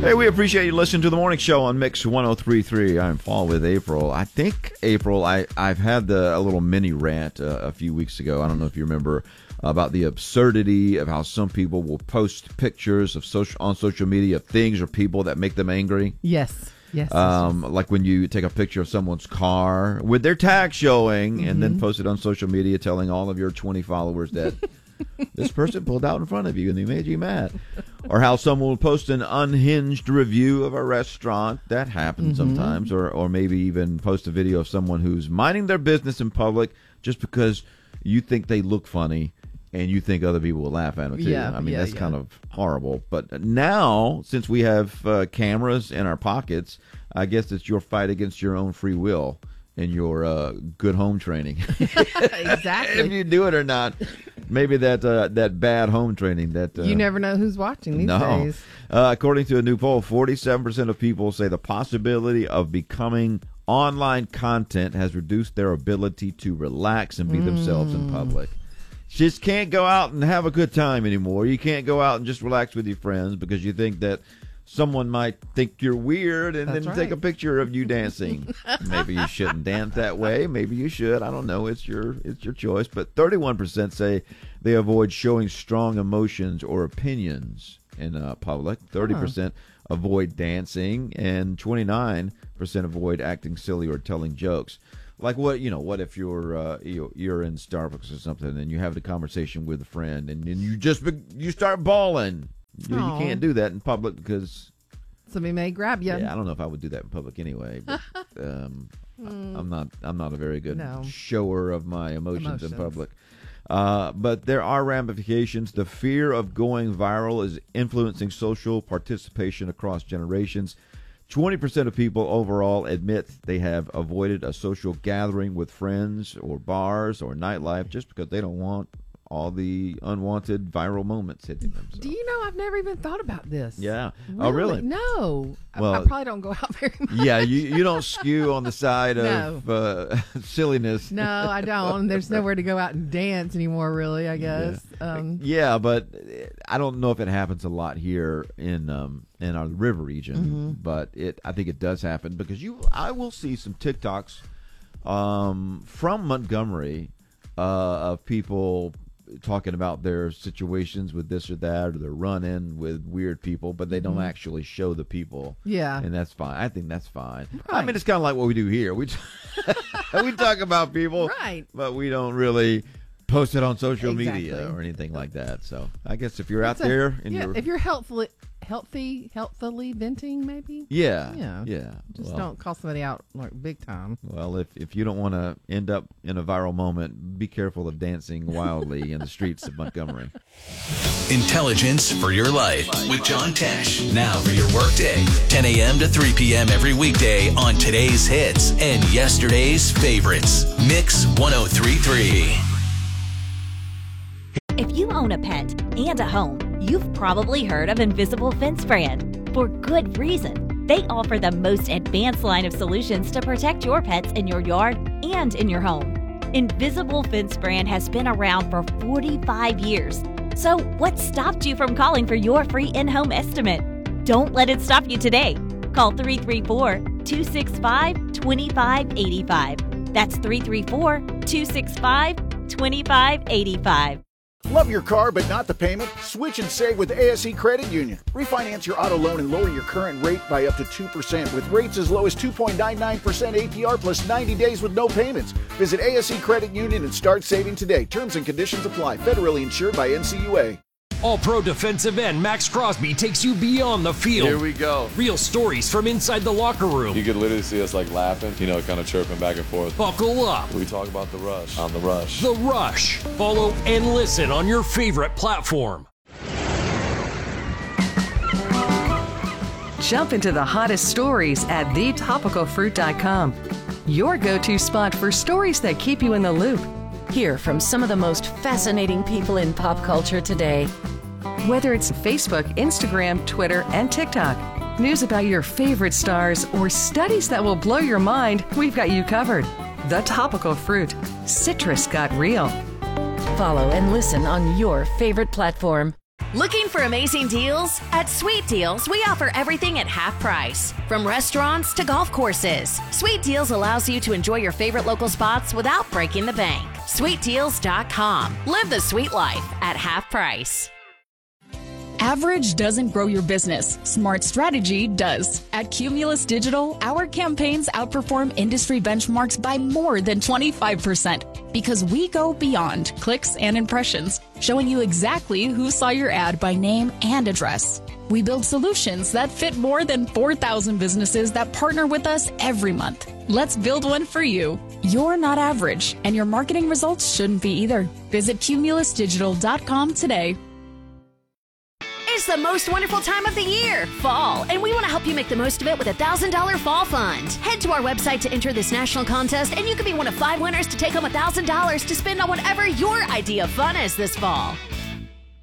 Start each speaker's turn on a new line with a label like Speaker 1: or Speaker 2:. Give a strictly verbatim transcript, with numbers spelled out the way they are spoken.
Speaker 1: Hey, we appreciate you listening to the morning show on Mix one oh three point three. I'm Paul with April. I think, April, I, I've had the, a little mini rant uh, a few weeks ago. I don't know if you remember about the absurdity of how some people will post pictures of social on social media of things or people that make them angry.
Speaker 2: Yes. Yes,
Speaker 1: um,
Speaker 2: yes.
Speaker 1: Like when you take a picture of someone's car with their tag showing
Speaker 2: Mm-hmm.
Speaker 1: and then post it on social media telling all of your twenty followers that this person pulled out in front of you and they made you mad. Or how someone will post an unhinged review of a restaurant. That happens
Speaker 2: Mm-hmm.
Speaker 1: sometimes. Or, or maybe even post a video of someone who's minding their business in public just because you think they look funny and you think other people will laugh at them too.
Speaker 2: Yeah,
Speaker 1: I mean,
Speaker 2: yeah,
Speaker 1: that's
Speaker 2: yeah.
Speaker 1: kind of horrible. But now, since we have uh, cameras in our pockets, I guess it's your fight against your own free will and your uh, good home training.
Speaker 2: Exactly.
Speaker 1: If you do it or not. Maybe that uh, that bad home training. That uh,
Speaker 2: You never know who's watching these
Speaker 1: no.
Speaker 2: days.
Speaker 1: Uh, according to a new poll, forty-seven percent of people say the possibility of becoming online content has reduced their ability to relax and be
Speaker 2: Mm.
Speaker 1: themselves in public. Just can't go out and have a good time anymore. You can't go out and just relax with your friends because you think that someone might think you're weird and
Speaker 2: That's
Speaker 1: then take a
Speaker 2: right.
Speaker 1: picture of you dancing. Maybe you shouldn't dance that way. Maybe you should. I don't know. It's your it's your choice. But thirty-one percent say they avoid showing strong emotions or opinions in uh, public. thirty percent avoid dancing, and twenty-nine percent avoid acting silly or telling jokes. Like what, you know, what if you're uh, you- you're in Starbucks or something and you have the conversation with a friend and then you just be- you start bawling. You, you
Speaker 2: Aw.
Speaker 1: can't do that in public because
Speaker 2: Somebody may grab you.
Speaker 1: yeah, I don't know if I would do that in public anyway. But, um, I- I'm not I'm not a very good
Speaker 2: No.
Speaker 1: shower of my emotions, in
Speaker 2: Emotions.
Speaker 1: public. Uh, but there are ramifications. The fear of going viral is influencing social participation across generations. twenty percent of people overall admit they have avoided a social gathering with friends or bars or nightlife just because they don't want all the unwanted viral moments hitting them. So.
Speaker 2: Do you know, I've never even thought about this.
Speaker 1: Yeah. Oh, really?
Speaker 2: No. I-
Speaker 1: Well-
Speaker 2: I, probably don't go out very much.
Speaker 1: Yeah, you, you don't skew on the side of uh, silliness.
Speaker 2: No, I don't. There's nowhere to go out and dance anymore, really, I guess. Um,
Speaker 1: Yeah, but I don't know if it happens a lot here in um, in our river region,
Speaker 2: Mm-hmm.
Speaker 1: but it I think it does happen because you I will see some TikToks um, from Montgomery uh, of people talking about their situations with this or that, or they're running with weird people, but they don't actually show the people.
Speaker 2: Yeah.
Speaker 1: And that's fine. I think that's fine. I
Speaker 2: Right.
Speaker 1: mean, it's kind of like what we do here. We we talk about people,
Speaker 2: Right.
Speaker 1: but we don't really post it on social media
Speaker 2: Exactly.
Speaker 1: or anything like that. So I guess if you're out
Speaker 2: it's a-
Speaker 1: there and
Speaker 2: yeah,
Speaker 1: you're
Speaker 2: if you're healthfully, healthy, healthily venting, maybe.
Speaker 1: yeah,
Speaker 2: Yeah.
Speaker 1: yeah,
Speaker 2: Just
Speaker 1: well,
Speaker 2: don't call somebody out like big time.
Speaker 1: Well, if if you don't want to end up in a viral moment, be careful of dancing wildly in the streets of Montgomery.
Speaker 3: Intelligence for your life with John Tesh. Now for your workday, ten a.m. to three p.m. every weekday on today's hits and yesterday's favorites. Mix one oh three point three.
Speaker 4: If you own a pet and a home, you've probably heard of Invisible Fence brand. For good reason. They offer the most advanced line of solutions to protect your pets in your yard and in your home. Invisible Fence brand has been around for forty-five years. So what stopped you from calling for your free in-home estimate? Don't let it stop you today. Call three three four, two six five, two five eight five. That's three three four, two six five, two five eight five.
Speaker 5: Love your car but not the payment? Switch and save with A S E Credit Union. Refinance your auto loan and lower your current rate by up to two percent with rates as low as two point nine nine percent A P R plus ninety days with no payments. Visit A S E Credit Union and start saving today. Terms and conditions apply. Federally insured by N C U A.
Speaker 6: All-Pro defensive end Max Crosby takes you beyond the field.
Speaker 7: Here we go.
Speaker 6: Real stories from inside the locker room.
Speaker 7: You could literally see us like laughing, you know, kind of chirping back and forth.
Speaker 6: Buckle up.
Speaker 7: We talk about the rush on the rush.
Speaker 6: The Rush. Follow and listen on your favorite platform.
Speaker 8: Jump into the hottest stories at the topical fruit dot com. Your go-to spot for stories that keep you in the loop.
Speaker 9: Hear from some of the most fascinating people in pop culture today.
Speaker 8: Whether it's Facebook, Instagram, Twitter, and TikTok, news about your favorite stars, or studies that will blow your mind, we've got you covered. The Topical Fruit. Citrus got real.
Speaker 9: Follow and listen on your favorite platform. Looking for amazing deals? At Sweet Deals, we offer everything at half price. From restaurants to golf courses, Sweet Deals allows you to enjoy your favorite local spots without breaking the bank. sweet deals dot com. Live the sweet life at half price.
Speaker 10: Average doesn't grow your business. Smart strategy does. At Cumulus Digital, our campaigns outperform industry benchmarks by more than twenty-five percent because we go beyond clicks and impressions, showing you exactly who saw your ad by name and address. We build solutions that fit more than four thousand businesses that partner with us every month. Let's build one for you. You're not average, and your marketing results shouldn't be either. Visit cumulus digital dot com today.
Speaker 9: It's the most wonderful time of the year, fall, and we want to help you make the most of it with a one thousand dollars Fall Fund. Head to our website to enter this national contest, and you could be one of five winners to take home one thousand dollars to spend on whatever your idea of fun is this fall.